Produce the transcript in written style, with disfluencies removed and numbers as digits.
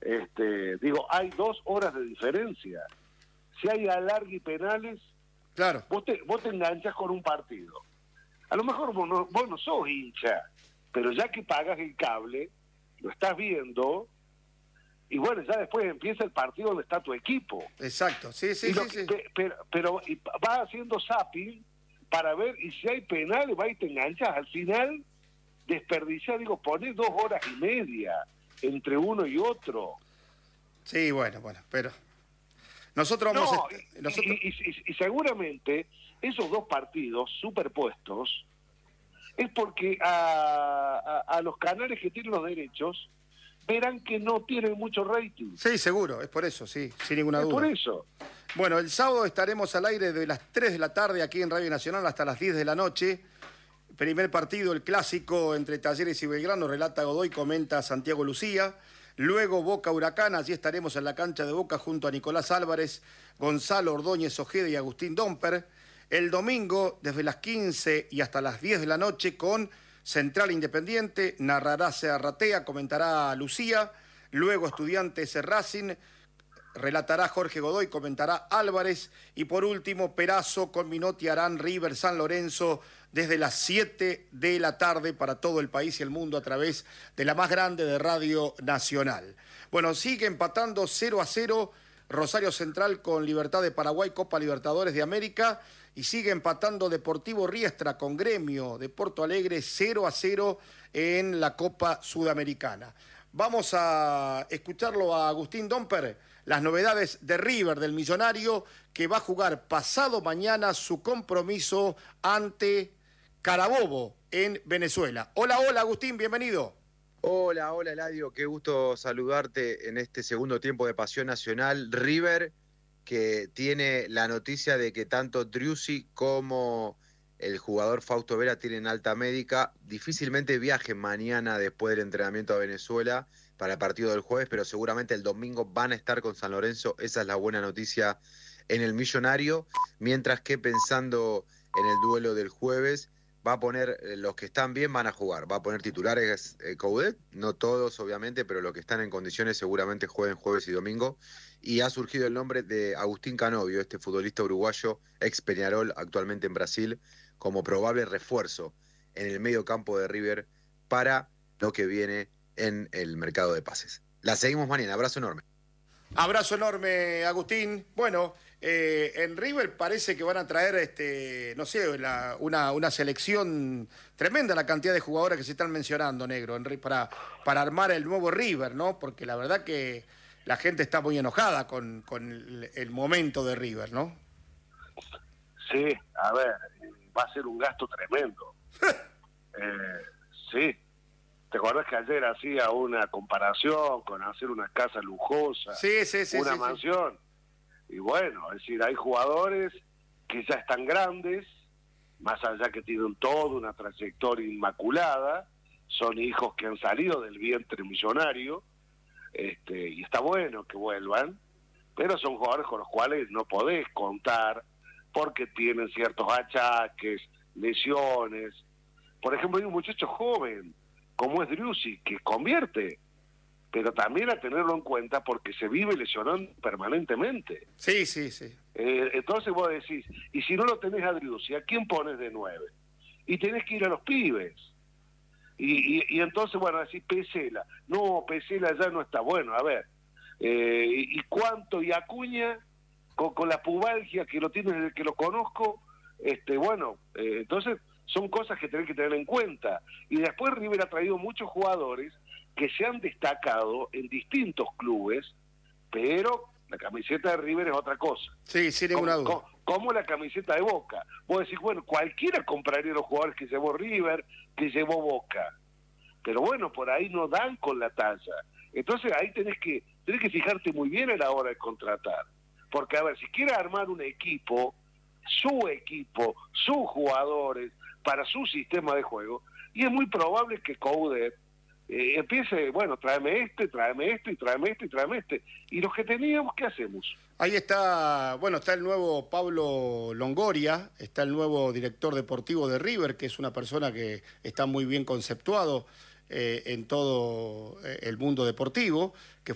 Digo, hay 2 horas de diferencia. Si hay alargue y penales, Claro. vos te enganchas con un partido. A lo mejor vos no sos hincha, pero ya que pagas el cable, lo estás viendo, y bueno, ya después empieza el partido donde está tu equipo. Exacto, sí. Pero vas haciendo zapping para ver, y si hay penales, vas y te enganchas. Al final, desperdiciar, ponés 2 horas y media entre uno y otro. Sí, bueno, pero nosotros vamos y seguramente esos 2 partidos superpuestos es porque a los canales que tienen los derechos verán que no tienen mucho rating. Sí, seguro, es por eso, sí, sin ninguna duda. Es por eso. Bueno, el sábado estaremos al aire de las 3 de la tarde aquí en Radio Nacional hasta las 10 de la noche. Primer partido, el clásico entre Talleres y Belgrano, relata Godoy, comenta Santiago Lucía. Luego Boca Huracán, allí estaremos en la cancha de Boca junto a Nicolás Álvarez, Gonzalo Ordóñez Ojeda y Agustín Domper. El domingo, desde las 15 y hasta las 10 de la noche, con Central Independiente, narrará Serratea, comentará Lucía. Luego Estudiantes Racing, relatará Jorge Godoy, comentará Álvarez. Y por último, Perazo con Minotti harán River San Lorenzo desde las 7 de la tarde para todo el país y el mundo a través de la más grande de Radio Nacional. Bueno, sigue empatando 0-0 Rosario Central con Libertad de Paraguay, Copa Libertadores de América, y sigue empatando Deportivo Riestra con Gremio de Porto Alegre 0-0 en la Copa Sudamericana. Vamos a escucharlo a Agustín Domper, las novedades de River, del Millonario, que va a jugar pasado mañana su compromiso ante Carabobo en Venezuela. Hola, Agustín, bienvenido. Hola, Eladio, qué gusto saludarte en este segundo tiempo de Pasión Nacional. River, que tiene la noticia de que tanto Driussi como el jugador Fausto Vera tienen alta médica, difícilmente viajen mañana después del entrenamiento a Venezuela para el partido del jueves, pero seguramente el domingo van a estar con San Lorenzo, esa es la buena noticia en el Millonario, mientras que pensando en el duelo del jueves, va a poner, los que están bien van a jugar, va a poner titulares Coudet, no todos obviamente, pero los que están en condiciones seguramente jueguen jueves y domingo, y ha surgido el nombre de Agustín Canovio, este futbolista uruguayo, ex Peñarol, actualmente en Brasil, como probable refuerzo en el medio campo de River para lo que viene en el mercado de pases. La seguimos mañana, abrazo enorme. Abrazo enorme, Agustín. Bueno, en River parece que van a traer, no sé, una selección tremenda, la cantidad de jugadores que se están mencionando, Negro, para armar el nuevo River, ¿no? Porque la verdad que la gente está muy enojada con el momento de River, ¿no? Sí, a ver, va a ser un gasto tremendo. Sí. ¿Te acuerdas que ayer hacía una comparación con hacer una casa lujosa, una mansión? Y bueno, es decir, hay jugadores que ya están grandes, más allá que tienen toda una trayectoria inmaculada, son hijos que han salido del vientre millonario, y está bueno que vuelvan, pero son jugadores con los cuales no podés contar porque tienen ciertos achaques, lesiones. Por ejemplo, hay un muchacho joven, como es Driussi, que convierte, pero también a tenerlo en cuenta porque se vive lesionando permanentemente. Sí. Entonces vos decís, y si no lo tenés a Driussi, ¿a quién pones de 9? Y tenés que ir a los pibes. Y entonces, bueno, decís Pesela. No, Pesela ya no está bueno, a ver. ¿Y cuánto? Y Acuña, con la pubalgia que lo tiene desde que lo conozco, entonces son cosas que tenés que tener en cuenta. Y después River ha traído muchos jugadores que se han destacado en distintos clubes, pero la camiseta de River es otra cosa. Sí, sin ninguna duda. Como la camiseta de Boca. Vos decís, bueno, cualquiera compraría los jugadores que llevó River, que llevó Boca. Pero bueno, por ahí no dan con la talla. Entonces ahí tenés que fijarte muy bien a la hora de contratar. Porque, a ver, si quieres armar un equipo, sus jugadores, para su sistema de juego, y es muy probable que Coudet empiece, bueno, tráeme este, y tráeme este. Y los que teníamos, ¿qué hacemos? Ahí está, bueno, está el nuevo Pablo Longoria, está el nuevo director deportivo de River, que es una persona que está muy bien conceptuado en todo el mundo deportivo, que